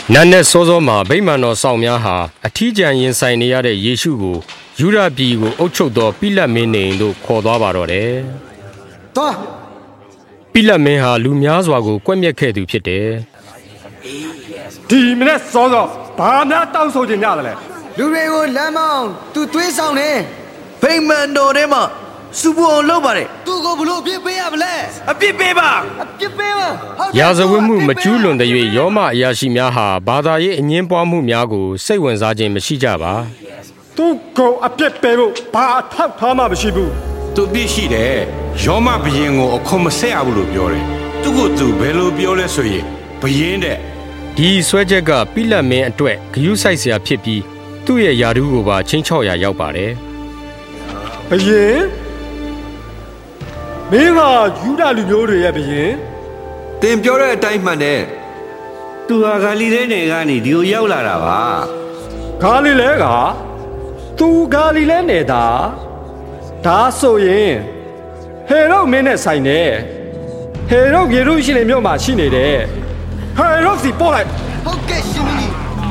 နတ်နဲ့စောစောမှာဗိမာန်တော်ဆောင်များဟာအထီးကျန်ရင်ဆိုင်နေရတဲ့ယေရှုကိုယူဒပြည်ကိုအုပ်ချုပ်သောပိလတ်မင်းနေသို့ခေါ်သွားပါတော့တယ်။သွားပိလတ်မင်းဟာလူများစွာကိုကွက်မျက်ခဲ့သူဖြစ်တယ်။ဒီမနေ့စောစောဘာများတောင်းဆိုခြင်းများလဲ။လူတွေကိုလမ်းမောင်းသူသွေးဆောင်နေဗိမာန်တော်ထဲမှာစုဖို့အောင်လုပ်ပါတယ်သူ့ကိုဘလို့အပြစ်ပေးရမလဲအပြစ်ပေးပါအပြစ်ပေးပါရာဇဝတ်မှုမကျူးလွန်တဲ့၍ယောမအရာရှိများဟာဘာသာရေးအငင်းပွားမှုများကိုစိတ်ဝင်စားခြင်းမရှိကြပါသူ့ကိုအပြစ်ပေးဖို့ဘာအထောက်ထားမှမရှိဘူးသူပြစ်ရှိတယ်ယောမဘရင်ကိုအခုမဆက်ရဘူးလို့ပြောတယ်သူ့ကိုသူဘယ်လိုပြောလဲဆိုရင်ဘရင်တဲ့ဒီဆွဲချက်ကပိလတ်မင်းအတွက်ဂယုစိုက်စရာဖြစ်ပြီးသူ့ရဲ့ယာဒူးကိုပါချင်းချော့ရာရောက်ပါတယ်ဘရင်မင်းကယူဒလူမျိုးတွေရဲ့ဘရင်တင်ပြောတဲ့အတိုင်းမှန်တယ်သူဟာဂါလိလဲနယ်ကနေဒီကိုရောက်လာတာပါဂါလိလဲကသူဂါလိလဲနယ်တာဒါဆိုရင်ဟေရုမင်းနဲ့ဆိုင်တယ်ဟေရုယေရုရှလင်မြို့မှာရှိနေတယ်ဟေရုစီပို့လိုက်ဟုတ်ကဲ့ရှင်ကြီး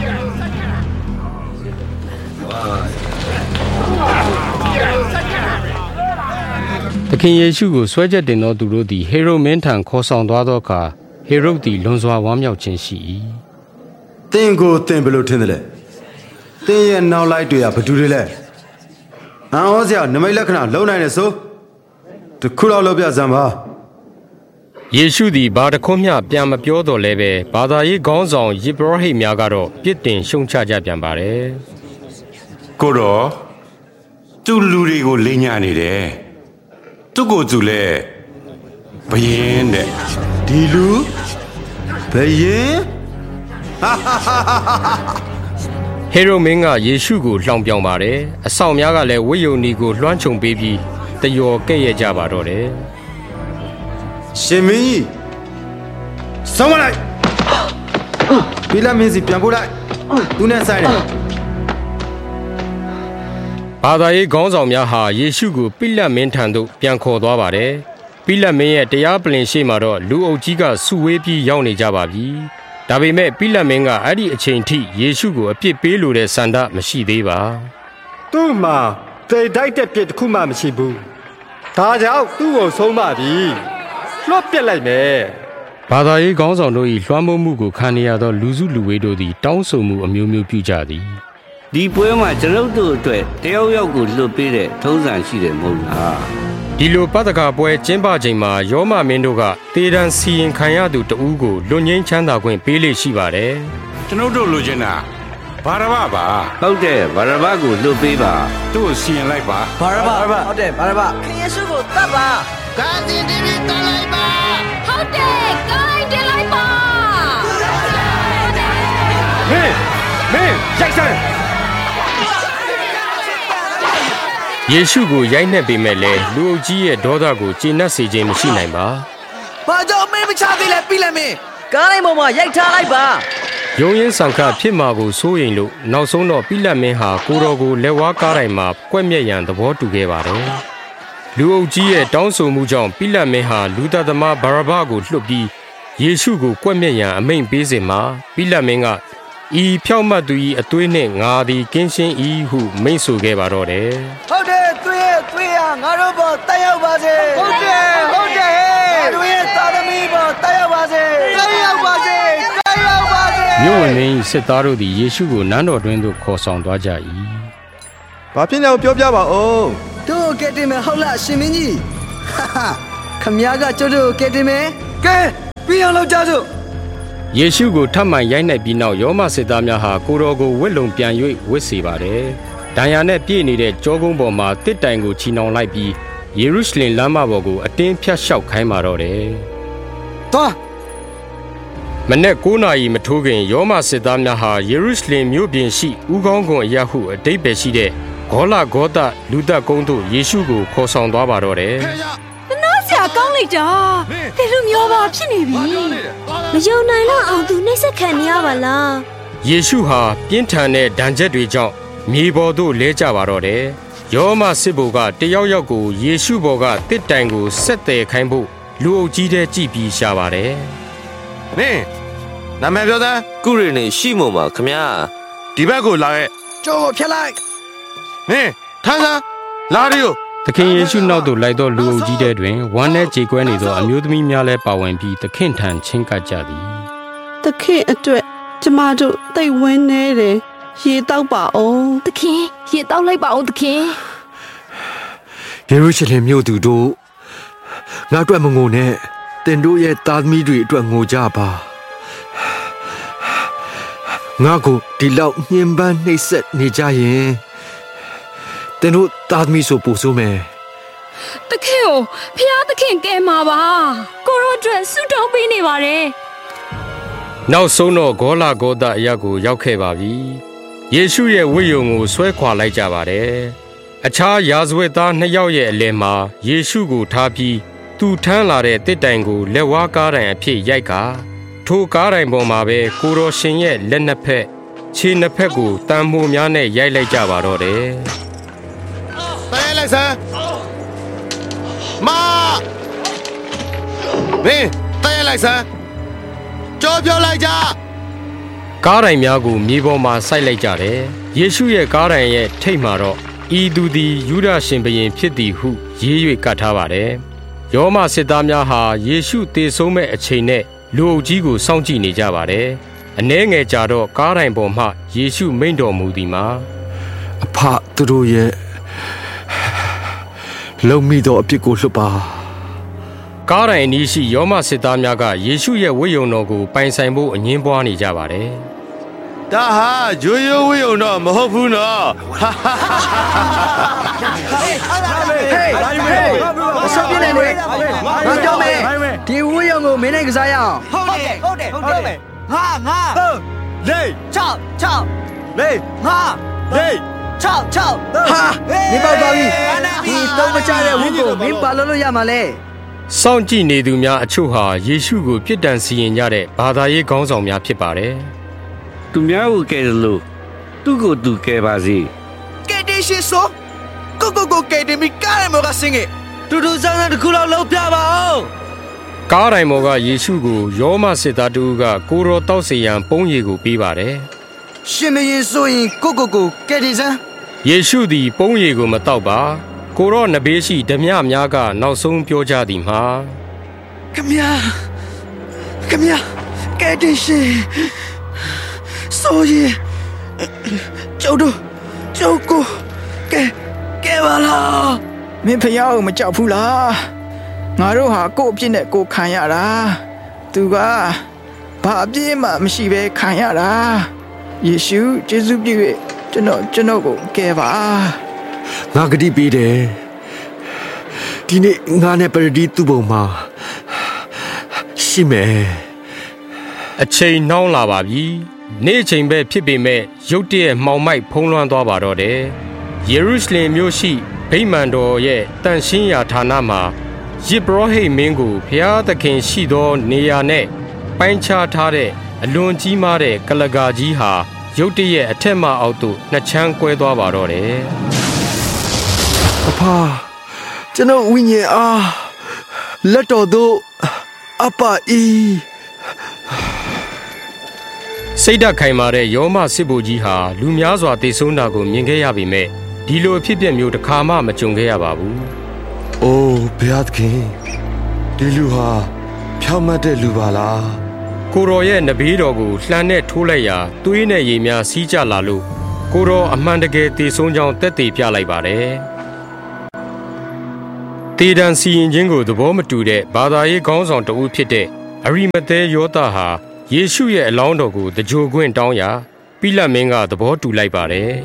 သခင်ယေရှုကိုဆွဲချက်တင်သောသူတို့သည်ဟေရုမင်းထံခေါ်ဆောင်သွားသောအခါဟေရုသည်လွန်စွာဝမ်းမြောက်ခြင်းရှိ၏သင်ကိုသင်ဘယ်လိုထင်သလဲသင်ရဲ့နောက်လိုက်တွေကဘသူတွေလဲအံ့ဩစရာနမိတ်လက္ခဏာလုံနိုင်တယ်ဆိုတခုတော့လောက်ပြစမ်းပါယေရှုသည်ဘာတခွန်းမျှပြန်မပြောတော့လဲပဲဘာသာရေးခေါင်းဆောင်ယေဘရဟိတ်များကတော့ပြစ်တင်ရှုံချကြပြန်ပါတယ်ကိုတော့သူလူတွေကိုလိမ်ညာနေတယ်သူ့ကိုယ်သူလဲဘယင်းတဲ့ဒီလူဘယင်းဟေရုမင်းကယေရှုကိုလှောင်ပြောင်ပါတယ်အဆောင်များကလည်းဝိယုန်နီကိုလွှမ်းခြုံပေးပြီးတယော်ကဲ့ရဲ့ကြပါတော့တယ်ရှင်မင်းကြီးဆုံးမလိုက်ပိလတ်မင်းစီပြန်ပို့လိုက်သူနဲ့ဆိုင်တယ်ဘာသာရေးခေါင်းဆောင်များဟာယေရှုကိုပိလတ်မင်းထံသို့ပြန်ခေါ်သွားပါတယ်ပိလတ်မင်းရဲ့တရားပလင်ရှေ့မှာတော့လူအုပ်ကြီးကစုဝေးပြီးရောက်နေကြပါပြီဒါပေမဲ့ပိလတ်မင်းကအဲ့ဒီအချိန်ထိယေရှုကိုအပြစ်ပေးလိုတဲ့ဆန္ဒမရှိသေးပါသူ့မှာသေတိုက်တဲ့ပြစ်တစ်ခုမှမရှိဘူးဒါကြောင့်သူ့ကိုဆုံးမပြီလွတ်ပြစ်လိုက်မယ်ဘာသာရေးခေါင်းဆောင်တို့၏လွှမ်းမိုးမှုကိုခံရသောလူစုလူဝေးတို့သည်တောင်းဆိုမှုအမျိုးမျိုးပြုကြသည်ဒီပွဲမှာကျွန်ုပ်တို့အတွက်တယောက်ယောက်ကိုလွတ်ပေးတဲ့ထုံးစံရှိတယ်မဟုတ်လားဒီလိုပတ္တကပွဲကျင်းပချိန်မှာယောမမင်းတို့ကတေတံစီရင်ခံရသူတဦးကိုလွတ်ငင်းချမ်းသာခွင့်ပေးလေရှိပါတယ်ကျွန်ုပ်တို့လိုချင်တာဘာရဘပါဟုတ်တယ်ဘာရဘကိုလွတ်ပေးပါသူ့ကိုစီရင်လိုက်ပါဘာရဘဟုတ်တယ်ဘာရဘခင်ယေရှုကိုတတ်ပါဂါဇင်တီဗီတတ်လိုက်ပါဟုတ်တယ်ကိုင်းတင်လိုက်ပါမင်းရိုက်စမ်းယေရှုကိုရိုက်နှက်ပေမဲ့လည်းလူအုပ်ကြီးရဲ့ဒေါသကိုကျေနပ်စေခြင်းမရှိနိုင်ပါ။ဘာကြောင့်မင်းမချသေးလဲပြီးလည်းမင်းကားလိုက်ပေါ်မှာရိုက်ထားလိုက်ပါ။ယုံရင်ဆောင်ခဖြစ်မှာကိုစိုးရိမ်လို့နောက်ဆုံးတော့ပိလတ်မင်းဟာကိုတော်ကိုလက်ဝါးကားတိုင်းမှာကွက်မြက်ရန်သဘောတူခဲ့ပါတယ်။လူအုပ်ကြီးရဲ့တောင်းဆိုမှုကြောင့်ပိလတ်မင်းဟာလူသားသမားဘာရဘကိုလွှတ်ပြီးယေရှုကိုကွက်မြက်ရန်အမိန့်ပေးစဉ်မှာပိလတ်မင်းကဤဖြောက်မှတ်သူ၏အသွေးနှင့်ငါသည်ကင်းရှင်း၏ဟုမိန့်ဆိုခဲ့ပါတော့တယ်ဟုတ်တယ်သွေးဟာငါတို့ပေါ်တက်ရောက်ပါစေဟုတ်တယ်သွေးသားသမီးပေါ်တက်ရောက်ပါစေမြို့ဝင်မင်းစစ်သားတို့သည်ယေရှုကိုနန်းတော်တွင်သို့ခေါ်ဆောင်သွားကြ၏ဘာဖြစ်လဲပြောပြပါဦးတို့ကဲတင်မယ်ဟုတ်လားရှင်မင်းကြီးခမည်းကကျုပ်တို့ကဲတင်မယ်ကဲပြီးအောင်လုပ်ကြစို့ယေရှုကိုထပ်မံရိုက်နှက်ပြီးနောက်ယောမစစ်သားများဟာကိုတော်ကိုဝှက်လုံပြန်၍ဝစ်စေပါတယ်။ဒဏ်ရာနဲ့ပြည့်နေတဲ့ကြောကုန်းပေါ်မှာတစ်တိုင်ကိုချီနှောင်လိုက်ပြီးယေရုရှလင်လမ်းမပေါ်ကိုအတင်းဖြတ်လျှောက်ခိုင်းပါတော့တယ်။သွားမနေ့9နာရီမထိုးခင်ယောမစစ်သားများဟာယေရုရှလင်မြို့ပြင်ရှိဥကောင်းကွန်အရာဟုအတိတ်ပဲရှိတဲ့ဂေါလဂေါသလူသက်ကုန်းသို့ယေရှုကိုခေါ်ဆောင်သွားပါတော့တယ်။ကောင်းလိုက်တာဒီလိုမျိုးပါဖြစ်နေပြီမယုံနိုင်တော့အောင်သူနှိမ့်ဆက်ခံနေရပါလားယေရှုဟာပြင်းထန်တဲ့ဒဏ်ချက်တွေကြောင့်မြေပေါ်သို့လဲကျပါတော့တယ်ယောမစစ်ဘိုလ်ကတယောက်ယောက်ကိုယေရှုဘော်ကတစ်တိုင်ကိုဆက်တယ်ခိုင်းဖို့လူအုပ်ကြီးတဲ့ကြည်ပြီးရှာပါတယ်မင်းနာမည်ပြောစမ်းကုရီနေရှိမို့မှာခမရဒီဘက်ကိုလာရဲ့ကျော်ကိုဖျက်လိုက်မင်းထမ်းစမ်းလာရီကိုသခင်ယေရှုနောက်သို့လိုက်သောလူအုပ်ကြီးတဲ့တွင်ဝမ်းနဲ့ကြေကွဲနေသောအမျိုးသမီးများလည်းပါဝင်ပြီးသခင်ထံချင်းကပ်ကြသည်သခင်အတွက်ကျမတို့သိဝင်းနေတယ်ရေတောက်ပါအောင်သခင်ရေတောက်လိုက်ပါအောင်သခင်ယေရုရှလင်မြို့သူတို့ငါအတွက်မငိုနဲ့တင်တို့ရဲ့သားသမီးတွေအတွက်ငိုကြပါငါကိုဒီလောက်ညှဉ်းပန်းနှိပ်စက်နေကြရင်တင်တို့သားသမီးဆိုပို့ဆိုမယ်သခင်ကိုဖျားသခင်ကဲမှာပါကိုရောအတွက်ဆုတောင်းပေးနေပါတယ်နောက်ဆုံးတော့ဂေါလဂေါသအရပ်ကိုရောက်ခဲ့ပါပြီယေရှုရဲ့ဝိယုံကိုဆွဲခွာလိုက်ကြပါတယ်အခြားယာဇဝတ်သား2ယောက်ရဲ့အလယ်မှာယေရှုကိုထားပြီးသူထမ်းလာတဲ့တစ်တိုင်ကိုလက်ဝါးကားတိုင်အဖြစ်ရိုက်ကာထိုကားတိုင်ပေါ်မှာပဲကိုတော်ရှင်ရဲ့လက်နှစ်ဖက်ခြေနှစ်ဖက်ကိုတန်မိုးများနဲ့ရိုက်လိုက်ကြပါတော့တယ်တဲလိုက်စမ်းမမင်းတဲလိုက်စမ်းကြောပြောလိုက်ကြကားတိုင်များကိုမြေပေါ်မှာစိုက်လိုက်ကြတယ်ယေရှုရဲ့ကားတိုင်ရဲ့ထိပ်မှာတော့ဤသူသည်ယူဒရှင်ဘုရင်ဖြစ်သည်ဟုရေး၍ကတ်ထားပါတယ်ယောမစစ်သားများဟာယေရှုသေဆုံးမဲ့အချိန်နဲ့လူအုပ်ကြီးကိုစောင့်ကြည့်နေကြပါတယ်အနှဲငယ်ကြာတော့ကားတိုင်ပေါ်မှယေရှုမိန့်တော်မူသည်မှာအဖသူတို့ရဲ့လုံမိသောအပြစ်ကိုလွှတ်ပါကားတိုင်အနီးရှိယောမစစ်သားများကယေရှုရဲ့ဝိယုံတော်ကိုပိုင်ဆိုင်ဖို့အငင်းပွားနေကြပါတယ်ဒါဟာရိုးရိုးဝိယုံတော့မဟုတ်ဘူးနော်အဆောက်ပြနေလေငါပြောမယ်ဒီဝိယုံကိုမင်းနဲ့ကစားရအောင်ဟုတ်တယ်ငါလေး6လေးငါလေး6ဟာဒီပေါက်သွားပြီဒီတော့မချတဲ့ဝိကိုမင်းပါလို့ရမှာလဲစောင့်ကြည့်နေသူများအချို့ဟာယေရှုကိုပြစ်ဒဏ်စီရင်ကြတဲ့ဘာသာရေးခေါင်းဆောင်များဖြစ်ပါတယ်သူများကိုကဲတယ်လို့သူ့ကိုသူကဲပါစေကဲတေးရှိဆိုကိုကဲတယ်မိကားရမကစင်ရဲ့တူတူဆန်းဆန်းတစ်ခုလောက်လုပ်ပြပါအောင်ကားတိုင်ပေါ်ကယေရှုကိုယောမစစ်သားတူကကိုရောတောက်စီရန်ပုံးရည်ကိုပေးပါတယ်ရှင်မရင်ဆိုရင်ကိုကဲတယ်ဆန်းယေရှုသည်ပုံးရည်ကိုမတောက်ပါကိုရောနဘေးရှိဓမြများကနောက်ဆုံးပြောကြသည်မှာခမရကဲတယ်ရှင်ဆိုရင်ကျုပ်ကိုကဲပါလားမင်းဖျားကိုမကြောက်ဘူးလားငါတို့ဟာကို့အပြစ်နဲ့ကိုခံရတာသူကဘာအပြစ်မှမရှိဘဲခံရတာယေရှုယေရှုပြည့်ကျွန်တော်ကိုကဲပါငါဂတိပေးတယ်ဒီနေ့ငါနဲ့ပရဒီသူ့ဘုံမှာရှိမယ်အချိန်နှောင်းလာပါပြီနေ့အချိန်ပဲဖြစ်ပေမဲ့ရုတ်တရက်မှောင်မိုက်ဖုံးလွှမ်းသွားပါတော့တယ်ယေရုရှလင်မြို့ရှိဗိမာန်တော်ရဲ့တန်ရှင်းရာဌာနမှာယေဘရဟိမင်းကိုဖျားသခင်ရှိသောနေရာနဲ့ပိုင်းခြားထားတဲ့အလွန်ကြီးမားတဲ့ကလကာကြီးဟာရုတ်တရက်အထက်မှအောက်သို့နှစ်ချမ်းကွဲသွားပါတော့တယ်အဖကျွန်တော်ဝိညာဉ်အားလက်တော်သို့အပအီစိတ်ဓာတ်ခိုင်မာတဲ့ယောမစစ်ဗိုလ်ကြီးဟာလူများစွာတေဆုံးတာကိုမြင်ခဲ့ရပေမဲ့ဒီလိုအဖြစ်အပျက်မျိုးတစ်ခါမှမကြုံခဲ့ရပါဘူး။အိုးဘုရားသခင်ဒီလူဟာဖြောင့်မတ်တဲ့လူပါလား။ကိုတော်ရဲ့နဘေးတော်ကိုလှမ်းနဲ့ထိုးလိုက်ရာသွေးနဲ့ရေများစီးကျလာလို့ကိုတော်အမှန်တကယ်တေဆုံးကြောင်းသက်သေပြလိုက်ပါတယ်။တေဒန်စီရင်ခြင်းကိုသဘောမတူတဲ့ဘာသာရေးခေါင်းဆောင်တဦးဖြစ်တဲ့အရိမသဲယောသဟာယေရှုရဲ့အလောင်းတော်ကိုတကြိုခွင့်တောင်းရာပိလတ်မင်းကသဘောတူလိုက်ပါတယ်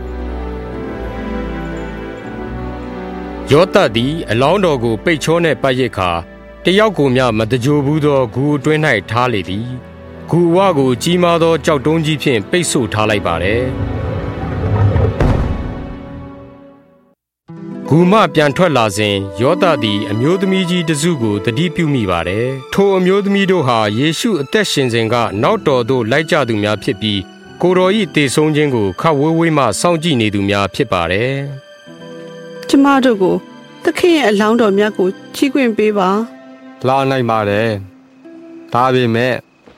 ယောသသည်အလောင်းတော်ကိုပိတ်ချောနဲ့ပတ်ရစ်ခါတယောက်ကိုမျှမတကြိုဘူးသောဂူအတွင်း၌ထားလေသည်ဂူဝကိုကြီးမားသောကြောက်တုံးကြီးဖြင့်ပိတ်ဆို့ထားလိုက်ပါတယ်ဂူမှပြန်ထွက်လာစဉ်ယောသသည်အမျိုးသမီးကြီးတစုကိုတတိပြုမိပါတယ်ထိုအမျိုးသမီးတို့ဟာယေရှုအသက်ရှင်စဉ်ကနောက်တော်သို့လိုက်ကြသူများဖြစ်ပြီးကိုတော်၏တေဆုံးခြင်းကိုခပ်ဝေးဝေးမှစောင့်ကြည့်နေသူများဖြစ်ပါတယ်ကျမတို့ကိုသခင်ရဲ့အလောင်းတော်များကိုချီးခွင့်ပေးပါလာနိုင်ပါတယ်ဒါပေမဲ့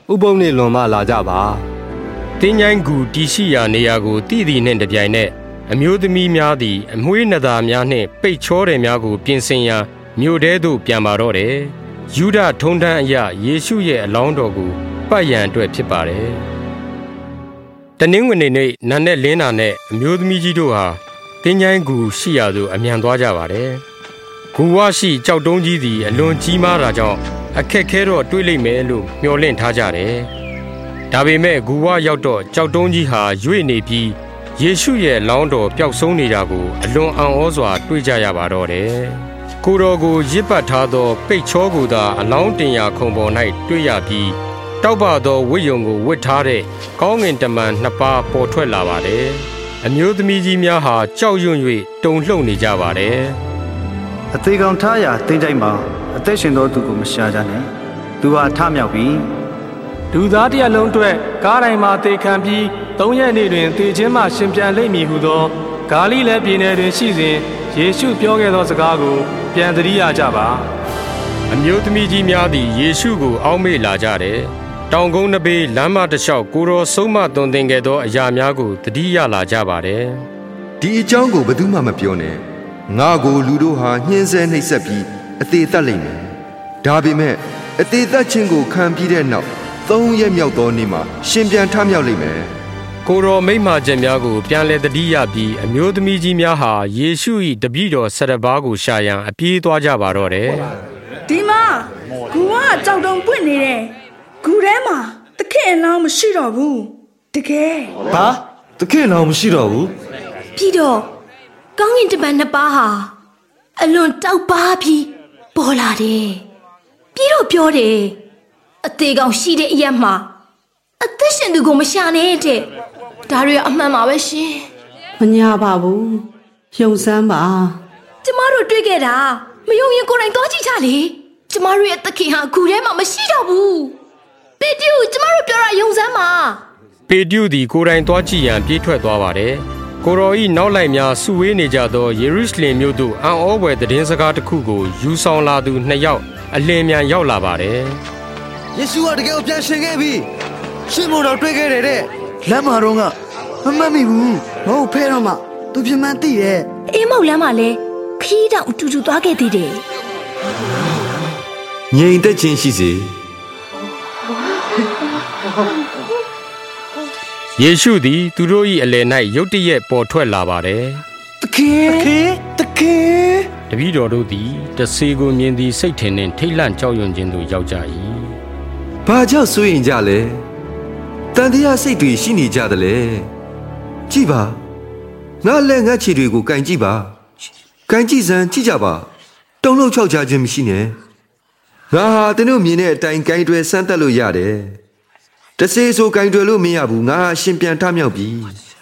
ဥပုံနေလွန်မှလာကြပါတင်းញိုင်းကူတီရှိရာနေရာကိုတည်တည်နှင့်တပြိုင်နက်အမျိုးသမီးများသည်အမွှေးနသားများနှင့်ပိတ်ချောတယ်များကိုပြင်ဆင်ရန်မြို့ထဲသို့ပြန်ပါတော့တယ်ယူဒထုံတန်းအရာယေရှုရဲ့အလောင်းတော်ကိုပတ်ရန်အတွက်ဖြစ်ပါတယ်တနင်္ဂနွေနေ့နံနက်လင်းတာနဲ့အမျိုးသမီးကြီးတို့ဟာတင်းញိုင်းကူရှိရာသို့အမြန်သွားကြပါတယ်ဂူဝရှိကြောက်တုံးကြီးသည်အလွန်ကြီးမားတာကြောင့်အခက်ခဲတော့တွေးလိမ့်မယ်လို့မျှော်လင့်ထားကြတယ်ဒါပေမဲ့ဂူဝရောက်တော့ကြောက်တုံးကြီးဟာရွေ့နေပြီးယေရှုရဲ့လောင်းတော်ပျောက်ဆုံးနေတာကိုအလွန်အံ့ဩစွာတွေ့ကြရပါတော့တယ်ကိုတော်ကိုရစ်ပတ်ထားသောပိတ်ချောကိုသာအလောင်းတင်ရာခုံပေါ်၌တွေ့ရပြီးတောက်ပသောဝိယုံကိုဝတ်ထားတဲ့ကောင်းငင်တမန်နှစ်ပါးပေါ်ထွက်လာပါတယ်အမျိုးသမီးကြီးများဟာကြောက်ရွံ့၍တုန်လှုပ်နေကြပါတယ်အသေးကောင်ထားရာတင်းကြိုက်မှာအသက်ရှင်သောသူကိုမရှာကြနဲ့သူဟာထမြောက်ပြီလူသားတစ်ရပ်လုံးအတွက်ကားတိုင်းမှာတေခံပြီး3ရက်နေ့တွင်တေခြင်းမှရှင်ပြန်လိမ့်မည်ဟုသောဂါလိလဲပြည်နယ်တွင်ရှိစဉ်ယေရှုပြောခဲ့သောစကားကိုပြန်သတိရကြပါအမျိုးသမီးကြီးများသည်ယေရှုကိုအောက်မေ့လာကြတယ်တောင်ကုန်းတစ်ပေလမ်းမတစ်လျှောက်ကိုတော်ဆုံးမသွန်သင်ခဲ့သောအရာများကိုသတိရလာကြပါတယ်ဒီအကြောင်းကိုဘယ်သူမှမပြောနဲ့ငါကိုလူတို့ဟာညှင်းဆဲနှိပ်စက်ပြီးအသေးသက်လိမ့်မယ်ဒါပေမဲ့အသေးသက်ခြင်းကိုခံပြီးတဲ့နောက်3ရက်မြောက်သောနေ့မှာရှင်ပြန်ထမြောက်လိမ့်မယ်ကိုတော်မိန့်မာချက်များကိုပြန်လည်သတိရပြီးအမျိုးသမီးကြီးများဟာယေရှု၏တပည့်တော်7ပါးကိုရှာရန်အပြေးသွားကြပါတော့တယ်ဒီမှာဂူကကြောက်တုံပွင့်နေတယ်ဂူထဲမှာသခင်အလောင်းမရှိတော့ဘူးတကယ်ဟာသခင်အလောင်းမရှိတော့ဘူးပြီးတော့ကောင်းကင်တမန်နှစ်ပါးဟာအလွန်တောက်ပါပြီးပေါ်လာတယ်ပြီးတော့ပြောတယ်အသေးကောင်ရှိတဲ့အရက်မှာအသက်ရှင်သူကိုမရှာနဲ့တဲ့ဒါတွေအမှန်ပါပဲရှင်မညာပါဘူးယုံစမ်းပါကျမတို့တွေ့ခဲ့တာမယုံရင်ကိုယ်တိုင်သွားကြည့်ကြလေကျမတို့ရဲ့သခင်ဟာဂူထဲမှာမရှိတော့ဘူးပေတရုကျမတို့ပြောတာယုံစမ်းပါပေတရုသည်ကိုယ်တိုင်သွားကြည့်ရန်ပြေးထွက်သွားပါတယ်ကိုတော်ဤနောက်လိုက်များစုဝေးနေကြသောယေရုရှလင်မြို့သို့အံ့ဩဖွယ်သတင်းစကားတစ်ခုကိုယူဆောင်လာသူ2ယောက်အလင်းမြန်ရောက်လာပါတယ်ယေရှုကတကယ်ပြန်ရှင်ခဲ့ပြီရှင်မို့တော့တွေ့ခဲ့တယ်တဲ့လမ်းမှာတော့ကမမှတ်မိဘူးမဟုတ်ဖဲတော့မှသူပြမှန်းသိတယ်အေးမောက်လမ်းမှာလဲခီးတောင်အတူတူသွားခဲ့သေးတယ်ငြိမ်သက်ခြင်းရှိစေယေရှုသည်သူတို့၏အလယ်၌ရုတ်တရက်ပေါ်ထွက်လာပါတယ်သခင်တပည့်တော်တို့သည်တဆေကိုမြင်သည်စိတ်ထင်နှင့်ထိတ်လန့်ကြောက်ရွံ့ခြင်းသို့ရောက်ကြ၏ဘာကြောင့်စိုးရင်ကြလဲတန်တရားစိတ်တွေရှိနေကြတယ်လေကြည့်ပါငါလက်ငါခြေတွေကိုကန်ကြည့်ပါကန်ကြည့်စမ်းကြည့်ကြပါတုံ့လောက်ချောက်ကြခြင်းမရှိနဲ့ငါဟာသင်တို့မြင်တဲ့အတိုင်းကန်တွယ်ဆန်းသက်လို့ရတယ်တဆေဆိုကန်တွယ်လို့မရဘူးငါဟာရှင်ပြန်ထမြောက်ပြီ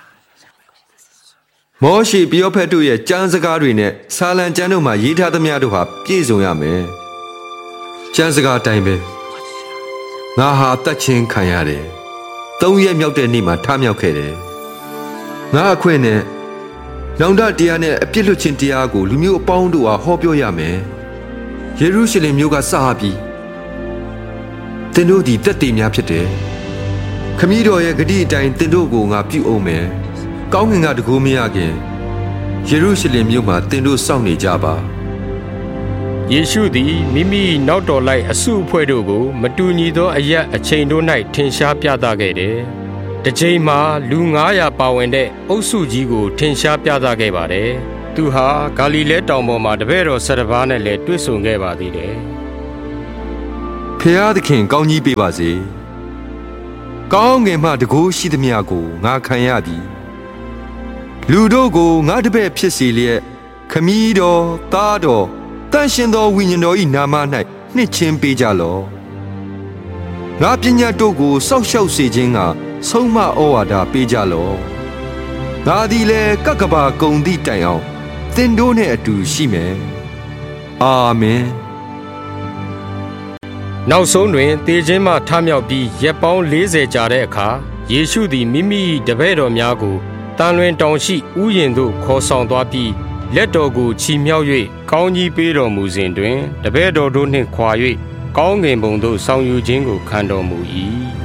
မောရှေပရောဖက်တို့ရဲ့ကျမ်းစကားတွေနဲ့ဆာလံကျမ်းတို့မှာရေးထားသမျှတို့ဟာပြည့်စုံရမယ်ကျမ်းစကားအတိုင်းပဲငါဟာတတ်ချင်းခံရတယ်3ရက်မြောက်တဲ့နေ့မှာထမြောက်ခဲ့တယ်ငါအခွင့်နဲ့နောင်တတရားနဲ့အပြစ်လွတ်ခြင်းတရားကိုလူမျိုးအပေါင်းတို့ဟာဟောပြောရမယ်ယေရုရှလင်မြို့ကစပြီးသင်တို့ဒီတက်တည်များဖြစ်တယ်ခမည်းတော်ရဲ့ဂတိအတိုင်းသင်တို့ကိုငါပြုအောင်မယ်ကောင်းကင်ကတကူမရခင်ယေရုရှလင်မြို့မှာသင်တို့စောင့်နေကြပါယေရှုသည်မိမိနောက်တော်လိုက်အစုအဖွဲ့တို့ကိုမတူညီသောအရက်အချိန်တို့၌ထင်ရှားပြသခဲ့တယ်။တစ်ချိန်မှာလူ900ပါဝင်တဲ့အုပ်စုကြီးကိုထင်ရှားပြသခဲ့ပါတယ်။သူဟာဂါလိလဲတောင်ပေါ်မှာတပည့်တော်7ပါးနဲ့လည်းတွေ့ဆုံခဲ့ပါသေးတယ်။ဖျားသခင်ကောင်းကြီးပေးပါစေ။ကောင်းငင်မှတကူရှိသမျှကိုငါခံရပြီ။လူတို့ကိုငါတပည့်ဖြစ်စေလျက်ခမည်းတော်သားတော်တန်ရှင်သောဝိညာဉ်တော်၏နာမ၌နှစ်ချင်းပေးကြလော့ငါပညာတို့ကိုစောက်ရှောက်စေခြင်းကဆုံးမဩဝါဒပေးကြလော့ငါသည်လည်းကပ်ကဘာကုံသည့်တိုင်အောင်သင်တို့နှင့်အတူရှိမယ်အာမင်နောက်ဆုံးတွင်သေခြင်းမှထမြောက်ပြီးရက်ပေါင်း40ကြာတဲ့အခါယေရှုသည်မိမိတပည့်တော်များကိုတန်လွင်တောင်ရှိဥယျာဉ်သို့ခေါ်ဆောင်သွားပြီးလက်တော်ကိုချီမြှောက်၍ကောင်းကြီးပေးတော်မူစဉ်တွင်တပည့်တော်တို့နှင့်ခွာ၍ကောင်းကင်ဘုံသို့ဆောင်ယူခြင်းကိုခံတော်မူ၏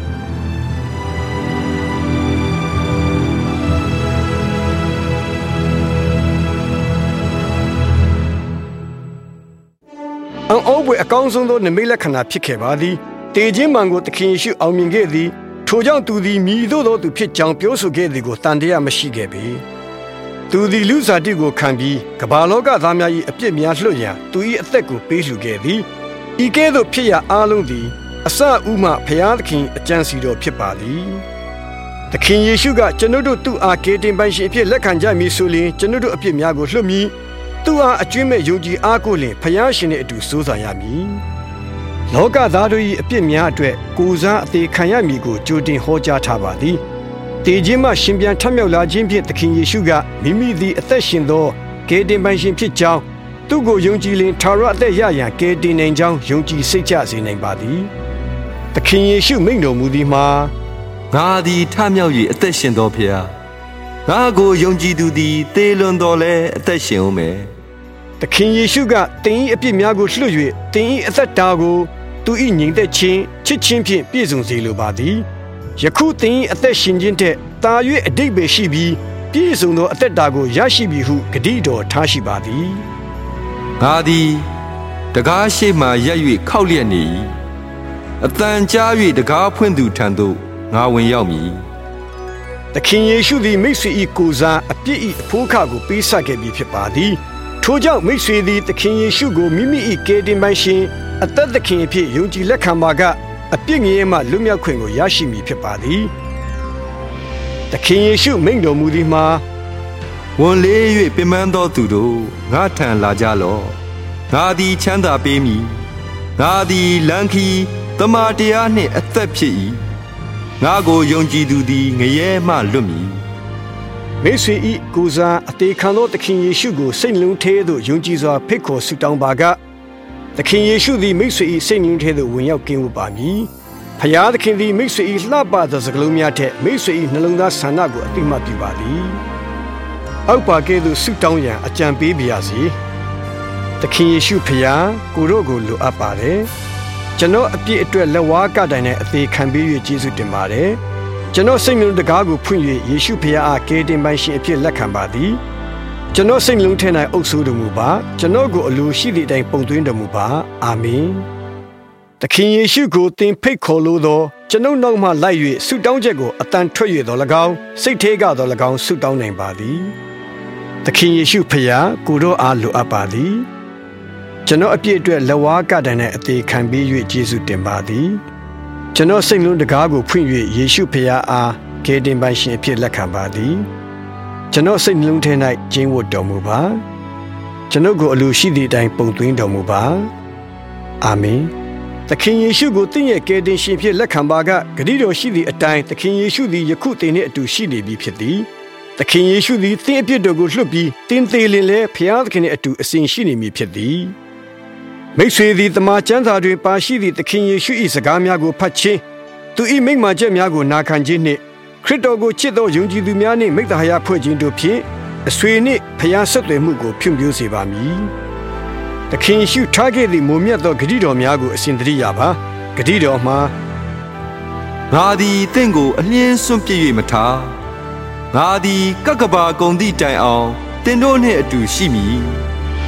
ပွဲအကောင်းဆုံးသောနမိတ်လက္ခဏာဖြစ်ခဲ့ပါသည်တေခြင်းမှန်ကိုသခင်ယေရှုအောင်မြင်ခဲ့သည်ထိုကြောင့်သူသည်မြည်သို့သောသူဖြစ်ကြောင်းပြောဆိုခဲ့သည်ကိုတန်တရားမရှိခဲ့ပေသူသည်လူစားတိကိုခံပြီးကမ္ဘာလောကသားများ၏အပြစ်များလွှတ်ရန်သူ၏အသက်ကိုပေးလှူခဲ့သည်ဤကဲ့သို့ဖြစ်ရအားလုံးသည်အစဥမှဖျားသခင်အကြံစီတော်ဖြစ်ပါသည်သခင်ယေရှုကကျွန်ုပ်တို့သူ့အားကယ်တင်ပိုင်ရှင်အဖြစ်လက်ခံကြမည်ဆိုလျှင်ကျွန်ုပ်တို့အပြစ်များကိုလွှတ်မည်သူ့အားအကျွင့်မဲ့ယုံကြည်အားကိုလျှင်ဖျားရှင်နှင့်အတူစိုးစံရမည်လောကသားတို့၏အပြစ်များအတွက်ကိုယ်စားအသေးခံရမည်ကိုကြိုတင်ဟောကြားထားပါသည်တေခြင်းမှရှင်ပြန်ထမြောက်လာခြင်းဖြင့်သခင်ယေရှုကမိမိသည်အသက်ရှင်သောကယ်တင်ပိုင်ရှင်ဖြစ်ကြောင်းသူ့ကိုယုံကြည်လျှင်ထာဝရအသက်ရရန်ကယ်တင်နိုင်ကြောင်းယုံကြည်စိတ်ချစေနိုင်ပါသည်သခင်ယေရှုမိန့်တော်မူသည်မှာငါသည်ထမြောက်၍အသက်ရှင်သောဖျားငါကိုယုံကြည်သူသည်သေလွန်တော်လဲအသက်ရှင်ဦးမယ်သခင်ယေရှုကသင်၏အပြစ်များကိုလွှတ်၍သင်၏အသက်တာကိုသူ၏ညီသက်ချင်းချစ်ချင်းဖြင့်ပြည့်စုံစေလိုပါသည်ယခုသင်၏အသက်ရှင်ခြင်းထက်သာ၍အတိတ်ပဲရှိပြီးပြည့်စုံသောအသက်တာကိုရရှိပြီဟုဂတိတော်ထားရှိပါသည်ငါသည်တကားရှိမှရက်၍ခောက်လျက်နေ၏အတန်ကြား၍တကားဖွင့်သူထံသို့ငါဝင်ရောက်မည်သခင်ယေရှုသည်မိတ်ဆွေ၏ကိုယ်စားအပြစ်၏အဖိုးခကိုပေးဆပ်ခဲ့ပြီးဖြစ်ပါသည်ထို့ကြောင့်မိတ်ဆွေသည်သခင်ယေရှုကိုမိမိ၏ကယ်တင်ပိုင်ရှင်အသက်သခင်အဖြစ်ယုံကြည်လက်ခံပါကအပြစ်ငြိမ်းမှလွတ်မြောက်ခွင့်ကိုရရှိမည်ဖြစ်ပါသည်သခင်ယေရှုမိန့်တော်မူသည်မှာဝန်လေး၍ပင်ပန်းသောသူတို့ငါထံလာကြလော့ငါသည်ချမ်းသာပေးမည်ငါသည်လမ်းခီးတမန်တရားနှင့်အသက်ဖြစ်၏ငါကိုယုံကြည်သူသည်ငရဲမှလွတ်မည်မိတ်ဆွေ၏ကိုယ်စားအသေးခံသောသခင်ယေရှုကိုစိတ်လုံးထဲသို့ယုံကြည်စွာဖိတ်ခေါ်ဆုတောင်းပါကသခင်ယေရှုသည်မိတ်ဆွေ၏စိတ်လုံးထဲသို့ဝင်ရောက်ကင်းဝတ်ပါမည်ဖျားသခင်သည်မိတ်ဆွေ၏လှပသောစကားလုံးများထက်မိတ်ဆွေ၏နှလုံးသားဆန္ဒကိုအတိမတ်ပြုပါသည်အောက်ပါကဲ့သို့ဆုတောင်းရန်အကြံပေးပါရစေသခင်ယေရှုဖျားကိုတို့ကိုလိုအပ်ပါတယ်ကျွန်တော်အပြည့်အတွက်လက်ဝါးကတိုင်နဲ့အသေးခံပေး၍ကျေးဇူးတင်ပါတယ်ကျွန်တော်စိတ်နှလုံးတကားကိုဖွင့်၍ယေရှုဖခင်အားကယ်တင်ပိုင်ရှင်အဖြစ်လက်ခံပါသည်ကျွန်တော်စိတ်နှလုံးထဲ၌အုပ်စိုးတော်မူပါကျွန်တော်ကိုအလိုရှိသည့်အတိုင်းပုံသွင်းတော်မူပါအာမင်သခင်ယေရှုကိုသင်ဖိတ်ခေါ်လို့သောကျွန်ုပ်နောက်မှလိုက်၍ဆုတောင်းချက်ကိုအတန်ထွက်၍တော်၎င်းစိတ်ထဲကတော်၎င်းဆုတောင်းနိုင်ပါသည်သခင်ယေရှုဖခင်ကိုတော်အားလိုအပ်ပါသည်ကျွန်တော်အပြည့်အတွက်လက်ဝါးကတိုင်နဲ့အသေးခံပေး၍ကျေးဇူးတင်ပါသည်ကျွန်တော်စိတ်လုံးတကားကိုဖွင့်၍ယေရှုဖခင်အားကယ်တင်ပိုင်ရှင်အဖြစ်လက်ခံပါသည်ကျွန်တော်စိတ်နှလုံးထဲ၌ကျင်းဝတ်တော်မူပါကျွန်ုပ်ကိုအလိုရှိသည့်အတိုင်းပုံသွင်းတော်မူပါအာမင်သခင်ယေရှုကိုသင်ရဲ့ကယ်တင်ရှင်ဖြစ်လက်ခံပါကဂရုတော်ရှိသည့်အတိုင်းသခင်ယေရှုသည်ယခုသင်နှင့်အတူရှိနေပြီဖြစ်သည်သခင်ယေရှုသည်သင်အပြစ်တော်ကိုလွှတ်ပြီးသင်သေးလင်လည်းဖခင်သခင်နှင့်အတူအစဉ်ရှိနေမည်ဖြစ်သည်မိတ်ဆွေသည်တမန်ကျမ်းစာတွင်ပါရှိသည့်သခင်ယေရှု၏စကားများကိုဖတ်ခြင်းသူ၏မိန့်မာချက်များကိုနာခံခြင်းနှင့်ခရစ်တော်ကိုချစ်သောယုံကြည်သူများနှင့်မိတ္တဟာယဖွဲ့ခြင်းတို့ဖြင့်အဆွေနှင့်ဖခင်ဆက်သွယ်မှုကိုဖြန့်ဖြိုးစေပါမည်သခင်ယေရှုထားခဲ့သည့်မုံမြတ်သောဂရုတော်များကိုအစဉ်တည်းရပါဂရုတော်မှာငါသည်တင့်ကိုအလင်းစွန့်ပစ်၍မထားငါသည်ကကဘာကုံသည့်တိုင်အောင်တင်တို့နှင့်အတူရှိမည်